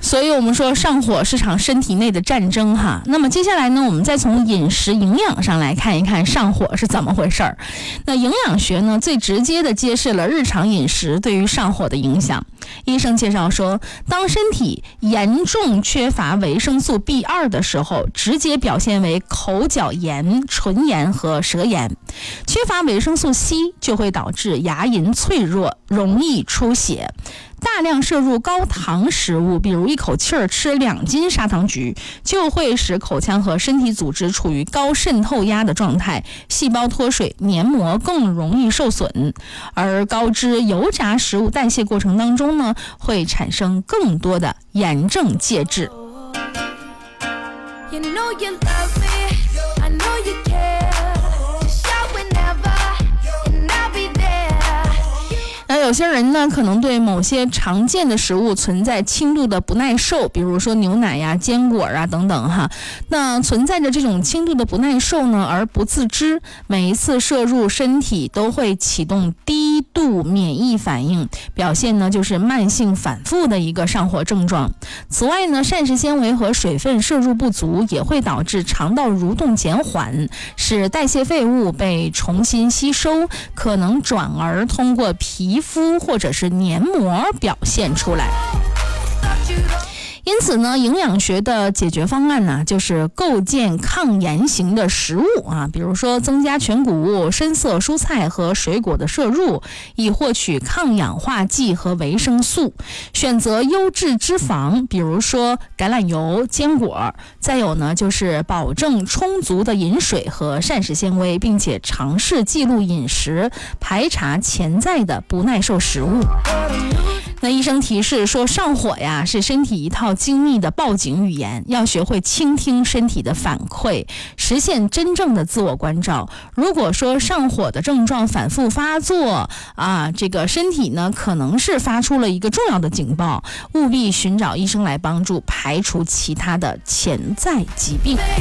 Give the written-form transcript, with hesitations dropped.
所以我们说上火是场身体内的战争哈。那么接下来呢，我们再从饮食营养上来看一看上火是怎么回事儿。那营养学呢，最直接的揭示了日常饮食对于上火的影响。医生介绍说，当身体严重缺乏维生素 B2 的时候，直接表现为口角炎、唇炎和舌炎。缺乏维生素 C 就会导致牙龈脆弱，容易出血。大量摄入高糖食物，比如一口气儿吃2斤砂糖橘，就会使口腔和身体组织处于高渗透压的状态，细胞脱水，黏膜更容易受损。而高脂油炸食物代谢过程当中呢，会产生更多的炎症介质。You know you love me, I know you care.有些人呢，可能对某些常见的食物存在轻度的不耐受，比如说牛奶呀、坚果啊等等哈。那存在着这种轻度的不耐受呢，而不自知，每一次摄入身体都会启动低度免疫反应，表现呢就是慢性反复的一个上火症状。此外呢，膳食纤维和水分摄入不足也会导致肠道蠕动减缓，使代谢废物被重新吸收，可能转而通过皮肤或者是黏膜表现出来。因此呢，营养学的解决方案呢，就是构建抗炎型的食物啊，比如说增加全谷物、深色蔬菜和水果的摄入，以获取抗氧化剂和维生素。选择优质脂肪，比如说橄榄油、坚果。再有呢，就是保证充足的饮水和膳食纤维，并且尝试记录饮食，排查潜在的不耐受食物。那医生提示说，上火呀是身体一套精密的报警语言，要学会倾听身体的反馈，实现真正的自我关照。如果说上火的症状反复发作啊，这个身体呢可能是发出了一个重要的警报，务必寻找医生来帮助排除其他的潜在疾病。